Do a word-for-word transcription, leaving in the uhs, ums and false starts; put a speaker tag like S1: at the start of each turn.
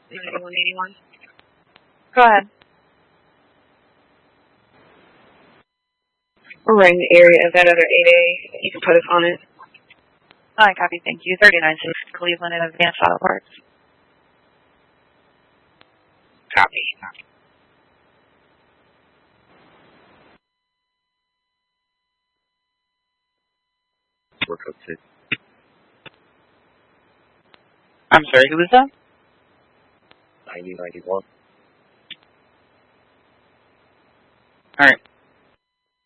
S1: ninety-one eighty-one.
S2: Go ahead.
S1: We're right in the area of that other eight A. You can put us on it.
S2: Alright, copy, thank you. thirty-nine six Cleveland in Advanced Auto Parts.
S1: Copy.
S3: Work up to.
S2: I'm sorry, who was that?
S3: ninety ninety-one.
S2: Alright.